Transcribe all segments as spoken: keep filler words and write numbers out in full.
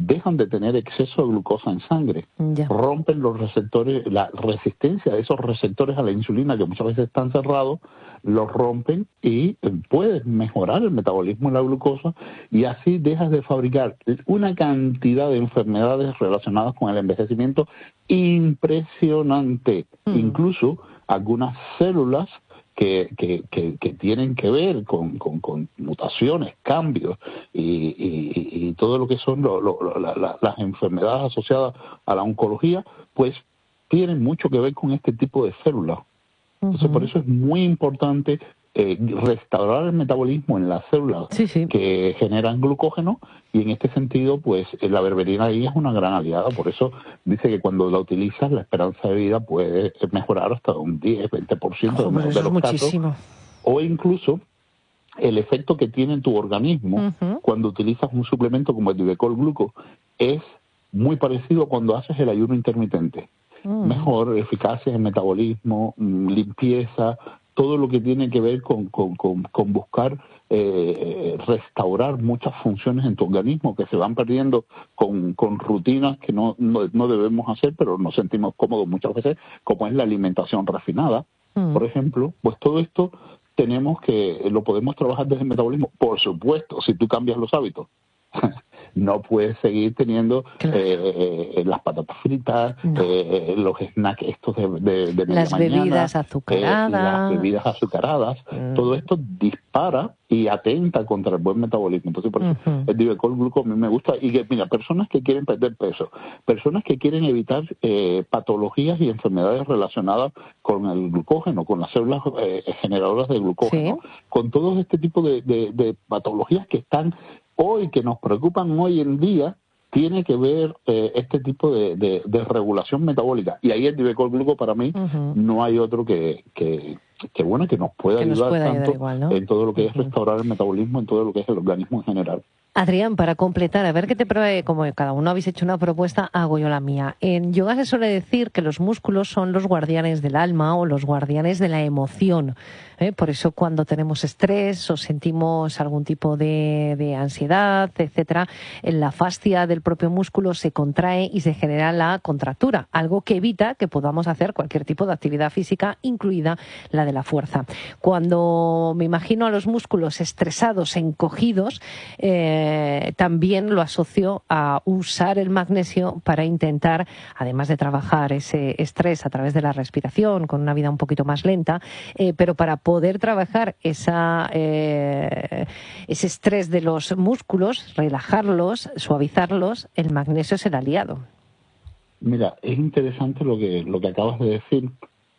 dejan de tener exceso de glucosa en sangre, Ya. rompen los receptores, la resistencia de esos receptores a la insulina que muchas veces están cerrados, los rompen y puedes mejorar el metabolismo de la glucosa y así dejas de fabricar una cantidad de enfermedades relacionadas con el envejecimiento impresionante. Mm. Incluso algunas células Que, que, que, que tienen que ver con, con, con mutaciones, cambios y, y, y todo lo que son lo, lo, la, la, las enfermedades asociadas a la oncología, pues tienen mucho que ver con este tipo de células. Entonces, uh-huh. por eso es muy importante eh, restaurar el metabolismo en las células sí, sí. que generan glucógeno, y en este sentido, pues la berberina ahí es una gran aliada. Por eso dice que cuando la utilizas, la esperanza de vida puede mejorar hasta un diez, veinte por ciento oh, de, de los muchísimo. casos. O incluso el efecto que tiene en tu organismo uh-huh. cuando utilizas un suplemento como el Divecol Gluco es muy parecido a cuando haces el ayuno intermitente. Uh-huh. Mejor eficacia en metabolismo, limpieza, todo lo que tiene que ver con, con, con, con buscar eh, restaurar muchas funciones en tu organismo que se van perdiendo con, con rutinas que no, no, no debemos hacer, pero nos sentimos cómodos muchas veces, como es la alimentación refinada, uh-huh. por ejemplo. Pues todo esto tenemos que, lo podemos trabajar desde el metabolismo, por supuesto, si tú cambias los hábitos. No puedes seguir teniendo claro. eh, las patatas fritas, no. eh, los snacks estos de, de, de media las mañana, bebidas azucaradas, eh, las bebidas azucaradas, mm. todo esto dispara y atenta contra el buen metabolismo. Entonces, por eso uh-huh. el Divecol Gluco a mí me gusta. Y que, mira, personas que quieren perder peso, personas que quieren evitar eh, patologías y enfermedades relacionadas con el glucógeno, con las células eh, generadoras de glucógeno, ¿sí? con todo este tipo de, de, de patologías que están hoy, que nos preocupan hoy en día, tiene que ver eh, este tipo de, de, de regulación metabólica. Y ahí el Divecol Gluco para mí uh-huh. no hay otro que, que, que bueno, que nos pueda que ayudar nos pueda tanto ayudar igual, ¿no? en todo lo que uh-huh. es restaurar el metabolismo, en todo lo que es el organismo en general. Adrián, para completar, a ver qué te pruebe, como cada uno habéis hecho una propuesta, hago yo la mía. En yoga se suele decir que los músculos son los guardianes del alma o los guardianes de la emoción. ¿eh? Por eso cuando tenemos estrés o sentimos algún tipo de, de ansiedad, etcétera, en la fascia del propio músculo se contrae y se genera la contractura, algo que evita que podamos hacer cualquier tipo de actividad física, incluida la de la fuerza. Cuando me imagino a los músculos estresados, encogidos, eh, Eh, también lo asocio a usar el magnesio para intentar, además de trabajar ese estrés a través de la respiración, con una vida un poquito más lenta, eh, pero para poder trabajar esa, eh, ese estrés de los músculos, relajarlos, suavizarlos, el magnesio es el aliado. Mira, es interesante lo que, lo que acabas de decir,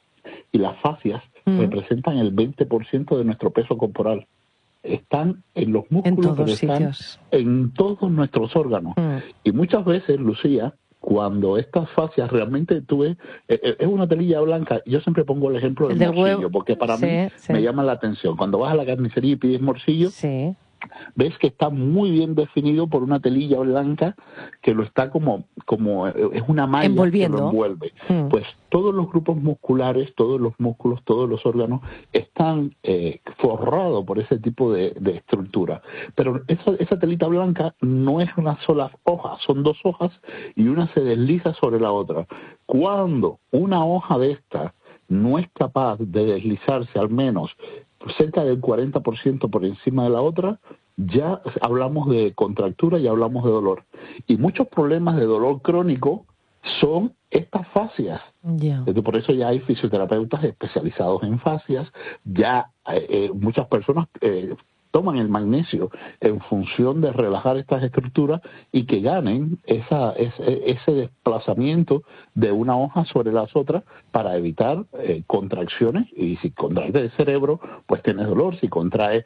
y las fascias mm. representan el veinte por ciento de nuestro peso corporal. Están en los músculos, en todos pero están sitios. en todos nuestros órganos. Mm. Y muchas veces, Lucía, cuando estas fascias realmente tú ves, eh, es una telilla blanca, yo siempre pongo el ejemplo del, del morcillo, huevo. Porque para sí, mí sí. me llama la atención. Cuando vas a la carnicería y pides morcillo, sí. ves que está muy bien definido por una telilla blanca que lo está como, como es una malla envolviendo. que lo envuelve. Mm. Pues todos los grupos musculares, todos los músculos, todos los órganos están eh, forrados por ese tipo de, de estructura. Pero esa, esa telita blanca no es una sola hoja, son dos hojas y una se desliza sobre la otra. Cuando una hoja de esta no es capaz de deslizarse al menos cerca del cuarenta por ciento por encima de la otra, ya hablamos de contractura y hablamos de dolor. Y muchos problemas de dolor crónico son estas fascias. Yeah. Por eso ya hay fisioterapeutas especializados en fascias, ya eh, muchas personas eh, toman el magnesio en función de relajar estas estructuras y que ganen esa, ese, ese desplazamiento de una hoja sobre las otras para evitar eh, contracciones. Y si contraes el cerebro, pues tienes dolor. Si contraes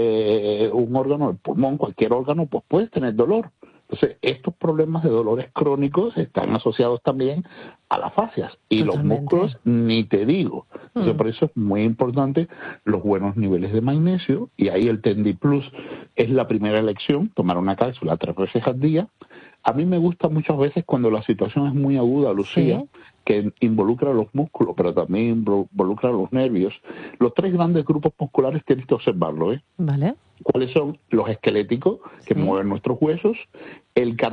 eh, un órgano, el pulmón, cualquier órgano, pues puedes tener dolor. Entonces, estos problemas de dolores crónicos están asociados también a las fascias. Y Totalmente. Los músculos, ni te digo. Entonces, mm. por eso es muy importante los buenos niveles de magnesio. Y ahí el Tendi Plus es la primera elección, tomar una cápsula tres veces al día. A mí me gusta muchas veces cuando la situación es muy aguda, Lucía, sí. que involucra a los músculos, pero también involucra a los nervios. Los tres grandes grupos musculares tienes que observarlo, ¿eh? Vale. ¿Cuáles son? Los esqueléticos, que sí. mueven nuestros huesos, el